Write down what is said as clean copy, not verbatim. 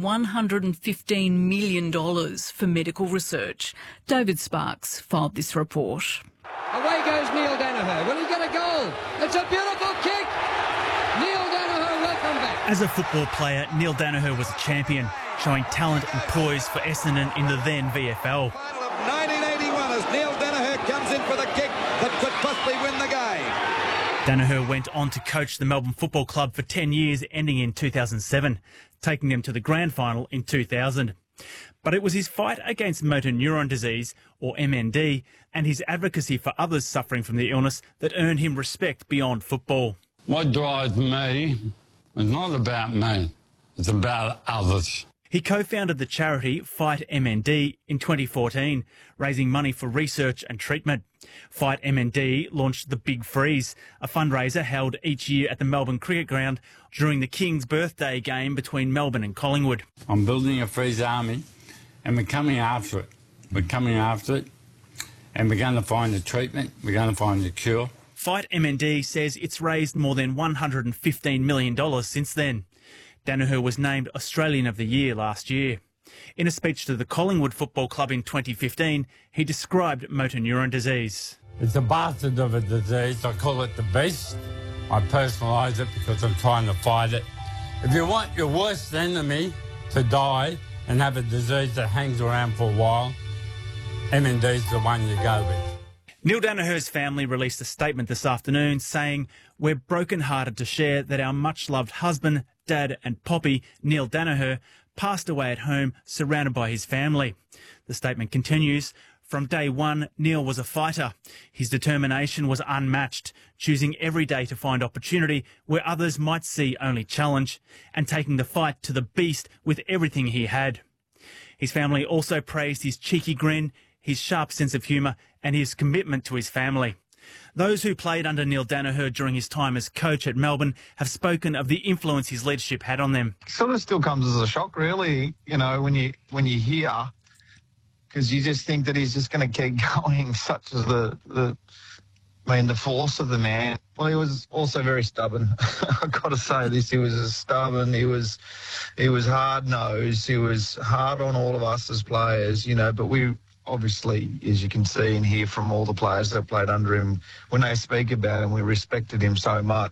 $115 million for medical research. David Sparks filed this report. Away goes Neil Daniher. Will he get a goal? It's a beautiful kick. Neil Daniher, welcome back. As a football player, Neil Daniher was a champion, showing talent and poise for Essendon in the then VFL. Final of 1981 as Neil Daniher comes in for the kick that could possibly win the game. Daniher went on to coach the Melbourne Football Club for 10 years, ending in 2007, taking them to the grand final in 2000. But it was his fight against motor neuron disease, or MND, and his advocacy for others suffering from the illness that earned him respect beyond football. What drives me is not about me, it's about others. He co-founded the charity Fight MND in 2014, raising money for research and treatment. Fight MND launched the Big Freeze, a fundraiser held each year at the Melbourne Cricket Ground during the King's birthday game between Melbourne and Collingwood. I'm building a freeze army and we're coming after it. We're coming after it and we're going to find a treatment, we're going to find a cure. Fight MND says it's raised more than $115 million since then. Daniher was named Australian of the Year last year. In a speech to the Collingwood Football Club in 2015, he described motor neuron disease. It's a bastard of a disease. I call it the beast. I personalise it because I'm trying to fight it. If you want your worst enemy to die and have a disease that hangs around for a while, MND's the one you go with. Neil Daniher's family released a statement this afternoon saying, "We're brokenhearted to share that our much-loved husband, dad and poppy, Neil Daniher, passed away at home surrounded by his family." The statement continues, "From day one, Neil was a fighter. His determination was unmatched, choosing every day to find opportunity where others might see only challenge, and taking the fight to the beast with everything he had." His family also praised his cheeky grin, his sharp sense of humour and his commitment to his family. Those who played under Neil Daniher during his time as coach at Melbourne have spoken of the influence his leadership had on them. Sort of still comes as a shock, really, you know, when you hear, because you just think that he's just going to keep going, such as the force of the man. Well, he was also very stubborn. I've got to say this, he was stubborn, he was hard-nosed, he was hard on all of us as players, you know, but we obviously, as you can see and hear from all the players that played under him, when they speak about him, we respected him so much.